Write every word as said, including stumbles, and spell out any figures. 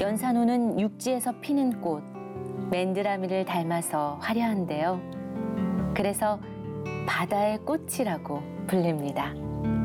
연산호는 육지에서 피는 꽃, 맨드라미를 닮아서 화려한데요. 그래서 바다의 꽃이라고 불립니다.